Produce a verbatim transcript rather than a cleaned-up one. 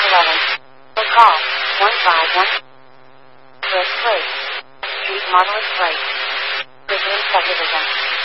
eleven. Or call one five one. Press play. Street Marvelous Place. Resume subdivision.